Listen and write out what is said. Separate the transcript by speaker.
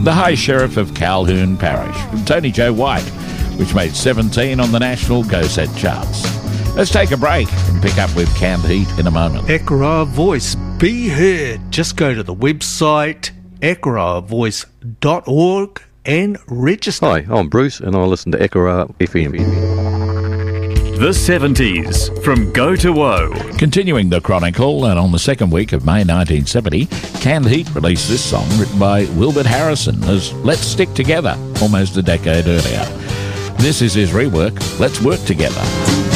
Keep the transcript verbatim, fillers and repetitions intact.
Speaker 1: The High Sheriff of Calhoun Parish from Tony Joe White, which made seventeen on the national Go Set charts. Let's take a break and pick up with Canned Heat in a moment.
Speaker 2: Ekara Voice, be heard. Just go to the website ekara voice dot org and register.
Speaker 3: Hi, I'm Bruce and I listen to Ekara F M.
Speaker 4: The seventies from Go to Woe.
Speaker 1: Continuing the chronicle, and on the second week of May nineteen seventy, Canned Heat released this song written by Wilbert Harrison as Let's Stick Together, almost a decade earlier. This is his rework, Let's Work Together.